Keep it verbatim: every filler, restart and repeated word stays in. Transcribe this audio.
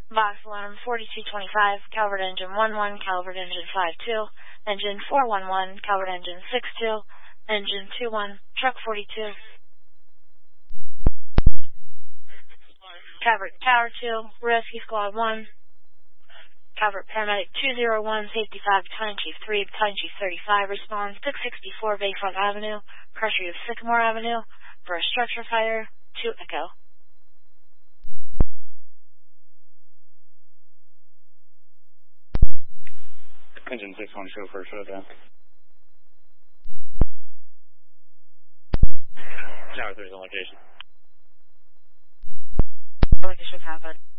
Box alarm forty-two twenty-five, Calvert engine one one, Calvert engine five two, engine four one one, Calvert engine six two, engine two one, truck forty-two. Calvert Tower two, Rescue Squad one, Calvert Paramedic two zero one, Safety five, Battalion Chief three, Battalion Chief thirty-five, responds six sixty-four Bayfront Avenue, pressure of Sycamore Avenue, for a structure fire, to Echo. Engine six one, chauffeur, showdown. Tower three is on location. Location happened.